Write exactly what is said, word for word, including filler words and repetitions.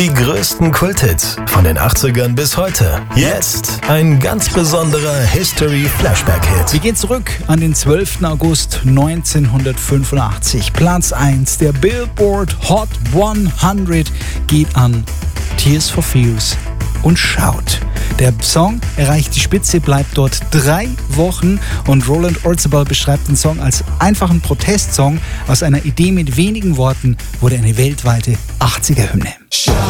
Die größten Kulthits von den achtzigern bis heute. Jetzt ein ganz besonderer History-Flashback-Hit. Wir gehen zurück an den zwölften August neunzehnhundertfünfundachtzig. Platz eins der Billboard Hot hundert geht an Tears for Fears und Shout. Der Song erreicht die Spitze, bleibt dort drei Wochen und Roland Orzabal beschreibt den Song als einfachen Protestsong. Aus einer Idee mit wenigen Worten wurde eine weltweite achtziger-Hymne.